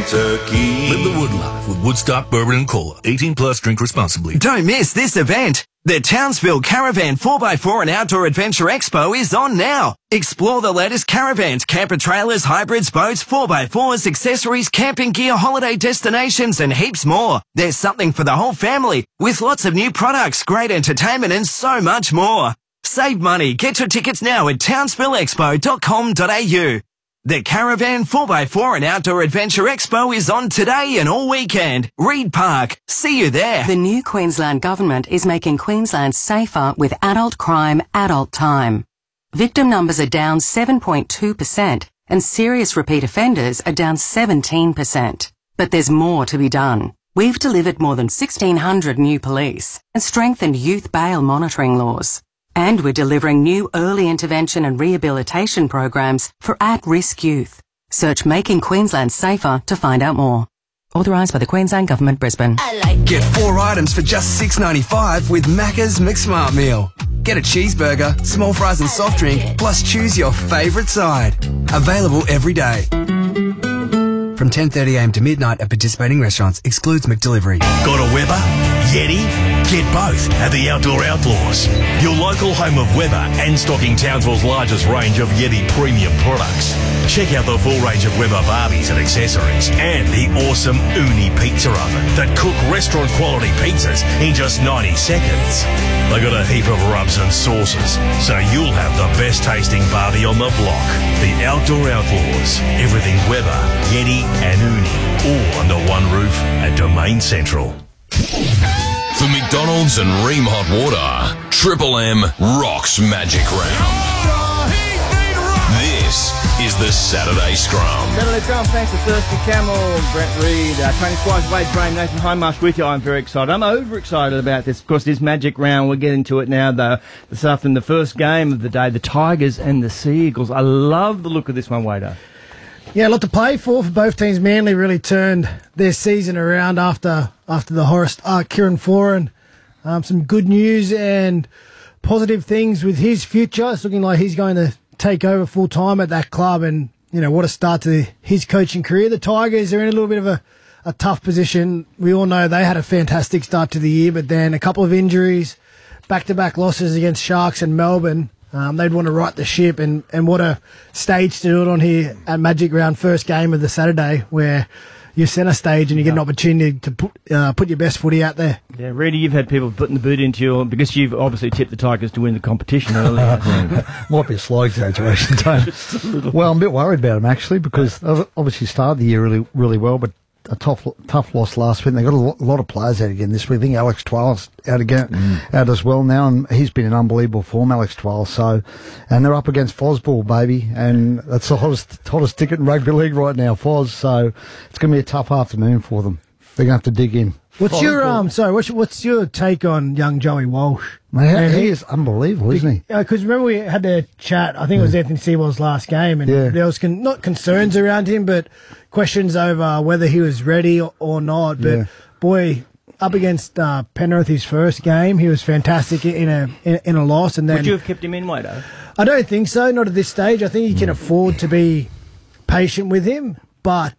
turkey. Live the wood life with Woodstock Bourbon and Cola. 18 plus, drink responsibly. Don't miss this event. The Townsville Caravan 4x4 and Outdoor Adventure Expo is on now. Explore the latest caravans, camper trailers, hybrids, boats, 4x4s, accessories, camping gear, holiday destinations, and heaps more. There's something for the whole family with lots of new products, great entertainment, and so much more. Save money. Get your tickets now at townsvilleexpo.com.au. The Caravan 4x4 and Outdoor Adventure Expo is on today and all weekend. Reed Park. See you there. The new Queensland Government is making Queensland safer with adult crime, adult time. Victim numbers are down 7.2% and serious repeat offenders are down 17%. But there's more to be done. We've delivered more than 1,600 new police and strengthened youth bail monitoring laws. And we're delivering new early intervention and rehabilitation programs for at-risk youth. Search Making Queensland Safer to find out more. Authorised by the Queensland Government, Brisbane. Get 4 items for just $6.95 with Macca's McSmart Meal. Get a cheeseburger, small fries and soft drink, plus choose your favourite side. Available every day. From 10:30am to midnight at participating restaurants. Excludes McDelivery. Got a Weber? Yeti? Get both at the Outdoor Outlaws, your local home of Weber and stocking Townsville's largest range of Yeti premium products. Check out the full range of Weber Barbies and accessories and the awesome Uni pizza oven that cook restaurant quality pizzas in just 90 seconds. They got a heap of rubs and sauces, so you'll have the best tasting Barbie on the block. The Outdoor Outlaws, everything Weber, Yeti and Uni, all under one roof at Domain Central. For McDonald's and Ream Hot Water, Triple M rocks Magic Round. This is the Saturday Scrum. Saturday Scrum, thanks to Thirsty Camel, Brett Reed, Tony Squires, Wade Graham, Nathan Highmarsh with you. I'm very excited. I'm overexcited about this. Of course, this Magic Round, we're getting to it now, though. This afternoon, the first game of the day, the Tigers and the Seagulls. I love the look of this one, Wado. Yeah, a lot to play for both teams. Manly really turned their season around after the horror Kieran Foran. Some good news and positive things with his future. It's looking like he's going to take over full time at that club, and you know what a start to his coaching career. The Tigers are in a little bit of a tough position. We all know they had a fantastic start to the year, but then a couple of injuries, back-to-back losses against Sharks and Melbourne. They'd want to right the ship, and what a stage to do it on here at Magic Round, first game of the Saturday, where you're centre stage and you get an opportunity to put your best footy out there. Yeah, Reedy, you've had people putting the boot into you because you've obviously tipped the Tigers to win the competition earlier. Might be a slight exaggeration, Tony. Well, I'm a bit worried about them actually because obviously started the year really, really well, but a tough loss last week. They got a lot of players out again this week. I think Alex Twal's out again, out as well now, and he's been in unbelievable form, Alex Twal. So, and they're up against Fosball, baby, and that's the hottest ticket in rugby league right now, Foz. So it's going to be a tough afternoon for them. They're going to have to dig in. What's your what's your take on young Joey Walsh? Man, he is unbelievable, isn't he? Because remember we had the chat. I think it was Anthony Sewell's last game, and there was not concerns around him, but questions over whether he was ready or not. But boy, up against Penrith, his first game, he was fantastic in a loss. And then would you have kept him in, Wado? I don't think so. Not at this stage. I think you can afford to be patient with him. But